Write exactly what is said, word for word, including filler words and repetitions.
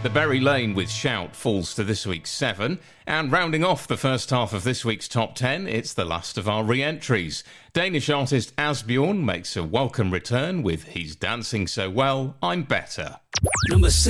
The Berry Lane with Shout falls to this week's seven. And rounding off the first half of this week's top ten, it's the last of our re-entries. Danish artist Asbjorn makes a welcome return with He's Dancing So Well, I'm Better. Number six.